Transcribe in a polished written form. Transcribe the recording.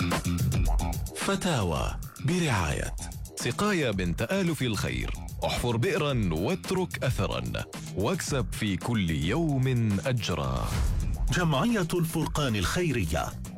فتاوى برعاية سقايا من تآلف الخير. احفر بئرا واترك أثرا واكسب في كل يوم أجرا. جمعية الفرقان الخيرية